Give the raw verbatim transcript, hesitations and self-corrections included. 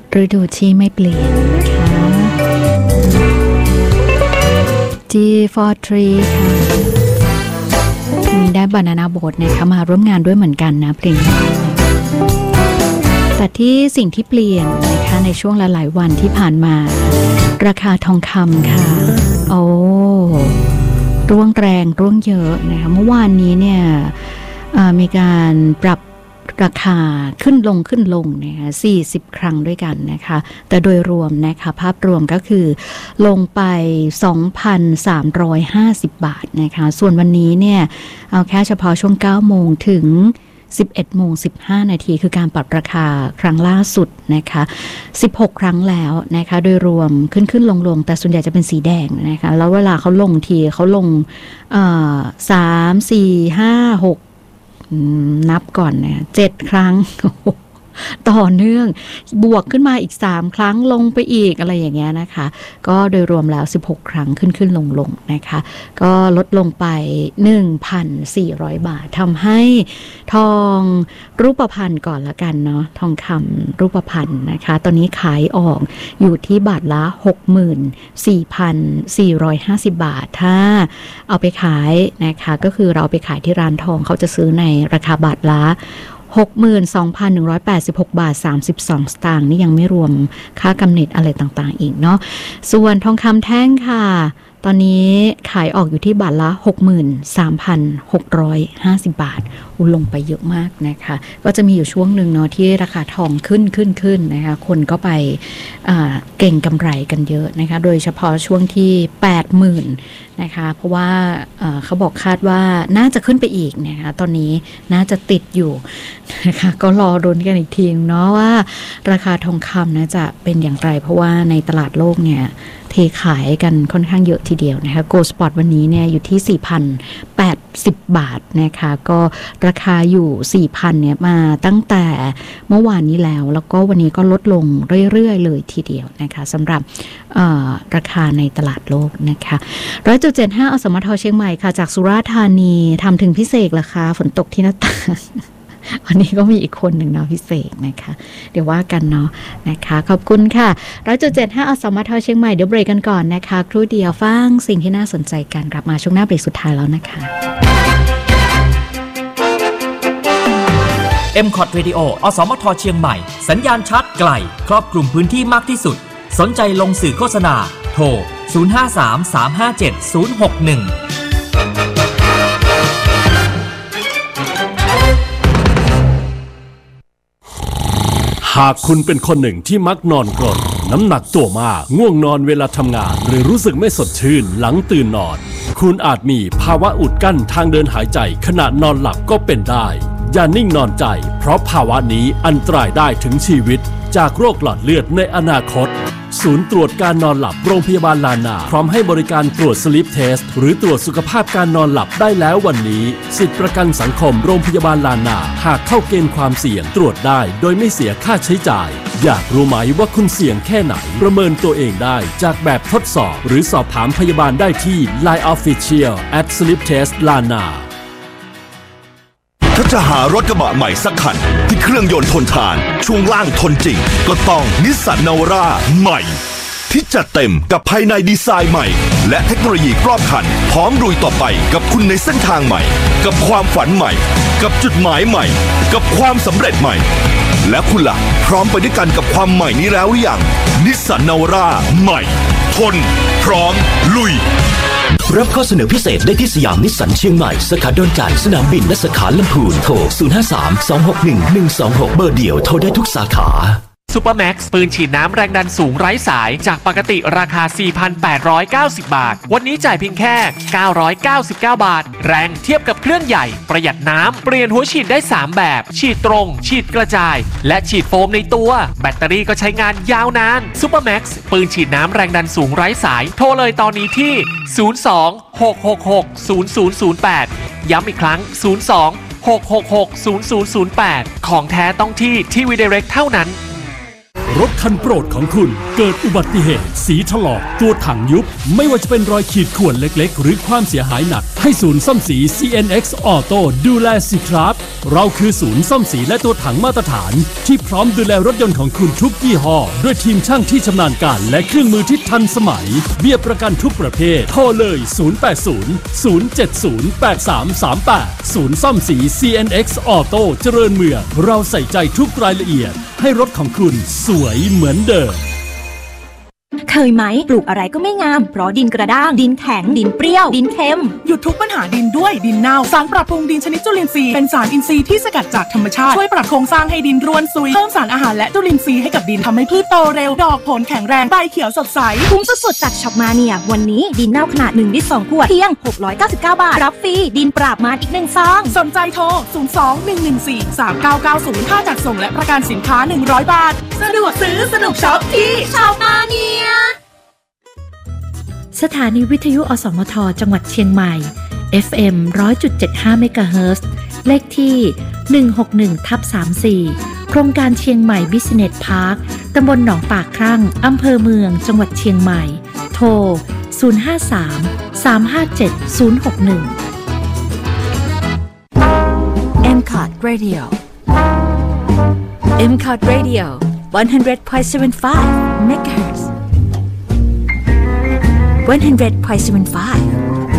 ฤดูที่ไม่เปลี่ยนนะคะ จี โฟร์ ทรี ค่ะมีได้บานานาโบ๊ทนะคะมาร่วมงานด้วยเหมือนกันนะเพลงนี้แต่ที่สิ่งที่เปลี่ยนนะคะในช่วงหลายๆวันที่ผ่านมาราคาทองคำค่ะโอ้ร่วงแรงร่วงเยอะนะคะเมื่อวานนี้เนี่ยมีการปรับราคาขึ้นลงขึ้นลงนะคะสี่สิบครั้งด้วยกันนะคะแต่โดยรวมนะคะภาพรวมก็คือลงไป สองพันสามร้อยห้าสิบ บาทนะคะส่วนวันนี้เนี่ยเอาแค่เฉพาะช่วง เก้าโมงถึงสิบเอ็ดโมงสิบห้านาทีคือการปรับราคาครั้งล่าสุดนะคะสิบหกครั้งแล้วนะคะโดยรวมขึ้นขึ้นลงลงแต่ส่วนใหญ่จะเป็นสีแดงนะคะแล้วเวลาเขาลงทีเขาลงสาม สี่ ห้า หกนับก่อนนะเจ็ดครั้งต่อเนื่องบวกขึ้นมาอีกสามครั้งลงไปอีกอะไรอย่างเงี้ยนะคะก็โดยรวมแล้วสิบหกครั้งขึ้นขึ้นลงลงนะคะก็ลดลงไป หนึ่งพันสี่ร้อย บาททำให้ทองรูปพรรณก่อนละกันเนาะทองคำรูปพรรณนะคะตอนนี้ขายออกอยู่ที่บาทละ หกหมื่นสี่พันสี่ร้อยห้าสิบ บาทถ้าเอาไปขายนะคะก็คือเราไปขายที่ร้านทองเขาจะซื้อในราคาบาทละหกหมื่นสองพันหนึ่งร้อยแปดสิบหก บาทสามสิบสองสตางค์นี่ยังไม่รวมค่ากำเนิดอะไรต่างๆอีกเนาะส่วนทองคำแท่งค่ะตอนนี้ขายออกอยู่ที่บาทละ หกหมื่นสามพันหกร้อยห้าสิบ บาทอุลงไปเยอะมากนะคะก็จะมีอยู่ช่วงหนึ่งเนาะที่ราคาทองขึ้นขึ้นขึ้นนะคะคนก็ไปเก่งกำไรกันเยอะนะคะโดยเฉพาะช่วงที่ แปดหมื่น นะคะเพราะว่าเขาบอกคาดว่าน่าจะขึ้นไปอีกนะคะตอนนี้น่าจะติดอยู่นะคะก็รอรุ้นกันอีกทีเนาะว่าราคาทองคำนะจะเป็นอย่างไรเพราะว่าในตลาดโลกเนี่ยเทขายกันค่อนข้างเยอะทีเดียวนะคะโกลด์สปอตวันนี้เนี่ยอยู่ที่ สี่พันแปดสิบ บาทนะคะก็ราคาอยู่ สี่พัน เนี่ยมาตั้งแต่เมื่อวานนี้แล้วแล้วก็วันนี้ก็ลดลงเรื่อยๆเลยทีเดียวนะคะสำหรับราคาในตลาดโลกนะคะ หนึ่งร้อยจุดเจ็ดห้า อสมทเชียงใหม่ค่ะจากสุราษฎร์ธานีทำถึงพิเศษเหรอคะฝนตกที่หน้าต่างวันนี้ก็มีอีกคนหนึ่งเนาะพิเศษนะคะเดี๋ยวว่ากันเนาะนะคะขอบคุณค่ะ หนึ่งร้อยจุดเจ็ดห้า อสมทเชียงใหม่เดี๋ยวเบรกกันก่อนนะคะครู่เดียวฟังสิ่งที่น่าสนใจกันกลับมาช่วงหน้าเบรกสุดท้ายแล้วนะคะเอ็ม คอท Radio อสมทเชียงใหม่สัญญาณชัดไกลครอบคลุมพื้นที่มากที่สุดสนใจลงสื่อโฆษณาโทรศูนย์ ห้า สาม สาม ห้า เจ็ด ศูนย์ หก หนึ่งหากคุณเป็นคนหนึ่งที่มักนอนกรนน้ำหนักตัวมากง่วงนอนเวลาทำงานหรือรู้สึกไม่สดชื่นหลังตื่นนอนคุณอาจมีภาวะอุดกั้นทางเดินหายใจขณะนอนหลับก็เป็นได้อย่านิ่งนอนใจเพราะภาวะนี้อันตรายได้ถึงชีวิตจากโรคหลอดเลือดในอนาคตศูนย์ตรวจการนอนหลับโรงพยาบาลลานาพร้อมให้บริการตรวจสลิปเทสหรือตรวจสุขภาพการนอนหลับได้แล้ววันนี้สิทธิประกันสังคมโรงพยาบาลลานาหากเข้าเกณฑ์ความเสี่ยงตรวจได้โดยไม่เสียค่าใช้จ่ายอยากรู้ไหมว่าคุณเสี่ยงแค่ไหนประเมินตัวเองได้จากแบบทดสอบหรือสอบถามพยาบาลได้ที่ ไลน์ Official แอท สลิปเทส ลานาถ้าจะหารถกระบะใหม่สักคันที่เครื่องยนต์ทนทานช่วงล่างทนจริงก็ต้องนิสสันนาวาร่าใหม่ที่จัดเต็มกับภายในดีไซน์ใหม่และเทคโนโลยีรอบคันพร้อมลุยต่อไปกับคุณในเส้นทางใหม่กับความฝันใหม่กับจุดหมายใหม่กับความสำเร็จใหม่และคุณล่ะพร้อมไปด้วยกันกับความใหม่นี้แล้วหรือยังนิสสันนาวาร่าใหม่ทนพร้อมลุยรับข้อเสนอพิเศษได้ที่สยามนิสสันเชียงใหม่สาขาดอนจานสนามบินและสาขาลำพูนโทรศูนย์ ห้า สาม สอง หก หนึ่ง หนึ่ง สอง หกเบอร์เดียวโทรได้ทุกสาขาซูเปอร์แม็กซ์ปืนฉีดน้ำแรงดันสูงไร้สายจากปกติราคา สี่พันแปดร้อยเก้าสิบ บาทวันนี้จ่ายเพียงแค่เก้าร้อยเก้าสิบเก้า บาทแรงเทียบกับเครื่องใหญ่ประหยัดน้ำเปลี่ยนหัวฉีดได้สามแบบฉีดตรงฉีดกระจายและฉีดโฟมในตัวแบตเตอรี่ก็ใช้งานยาวนานซูเปอร์แม็กซ์ปืนฉีดน้ำแรงดันสูงไร้สายโทรเลยตอนนี้ที่ศูนย์ สอง หก หก หก ศูนย์ ศูนย์ ศูนย์ แปดย้ำอีกครั้งศูนย์ สอง หก หก หก ศูนย์ ศูนย์ ศูนย์ แปดของแท้ต้องที่ทีวี Direct เท่านั้นรถคันโปรดของคุณเกิดอุบัติเหตุสีถลอกตัวถังยุบไม่ว่าจะเป็นรอยขีดข่วนเล็กๆหรือความเสียหายหนักให้ศูนย์ซ่อมสี ซี เอ็น เอ็กซ์ Auto ดูแลสิครับเราคือศูนย์ซ่อมสีและตัวถังมาตรฐานที่พร้อมดูแลรถยนต์ของคุณทุกยี่ห้อด้วยทีมช่างที่ชำนาญการและเครื่องมือที่ทันสมัยเบี้ยประกันทุกประเภทโทรเลยศูนย์ แปด ศูนย์ ศูนย์ เจ็ด ศูนย์ แปด สาม สาม แปดศูนย์ซ่อมสี ซี เอ็น เอ็กซ์ Auto เจริญเมืองเราใส่ใจทุกรายละเอียดให้รถของคุณสวยเหมือนเดิมเคยไหมปลูกอะไรก็ไม่งามเพราะดินกระด้างดินแข็งดินเปรี้ยวดินเค็มหยุดทุกปัญหาดินด้วยดินเน่าสารปรับปรุงดินชนิดจุลินทรีย์เป็นสารอินทรีย์ที่สกัดจากธรรมชาติช่วยปรับโครงสร้างให้ดินร่วนซุยเพิ่มสารอาหารและจุลินทรีย์ให้กับดินทำให้พืชโตเร็วดอกผลแข็งแรงใบเขียวสดใสคุ้มสุดๆจากช็อปมาเนียวันนี้ดินเน่าขนาดหนึ่งลิตรสองขวดเพียงหกร้อยเก้าสิบเก้าบาทรับฟรีดินปราบมารอีกหนึ่งซองสนใจโทรศูนย์ สอง หนึ่ง หนึ่ง สี่ สาม เก้า เก้า ศูนย์ค่าจัดส่งและประกันสินค้าหนึ่งร้อยบาทสะดวกซื้อสนุกช็อปที่ช็อปมาเนียสถานีวิทยุอสมทจังหวัดเชียงใหม่ เอฟ เอ็ม หนึ่งร้อยจุดเจ็ดห้า เมกะเฮิรตซ์ เลขที่ หนึ่งหกหนึ่งทับสามสี่ โครงการเชียงใหม่บิสเนสพาร์ค ตำบลหนองปากครั่ง อำเภอเมือง จังหวัดเชียงใหม่ โทร ศูนย์ ห้า สาม สาม ห้า เจ็ด ศูนย์ หก หนึ่งเอ็ม ซี โอ ที Radio เอ็ม ซี โอ ที Radio หนึ่งร้อยจุดเจ็ดห้า เมกะเฮิรตซ์ หนึ่งร้อยจุดเจ็ดห้า